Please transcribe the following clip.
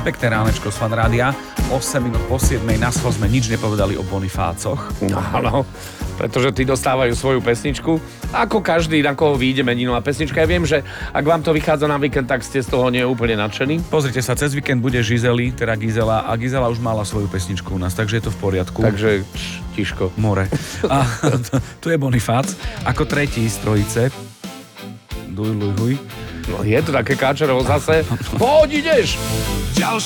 Pekné ránečko z Fan Rádia. 8 minút po 7 na schvál sme nič nepovedali o Bonifácoch. No, áno, pretože tí dostávajú svoju pesničku. Ako každý, na koho vyjde meninová pesnička. Ja viem, že ak vám to vychádza na víkend, tak ste z toho nie úplne nadšení. Pozrite sa, cez víkend bude Žizeli, teda Gizela, a Gizela už mala svoju pesničku u nás, takže je to v poriadku. Takže tiško. More. A tu je Bonifác, ako tretí z trojice. Duj, luj, huj. No je to také káčerovo zase. Poď, ideš!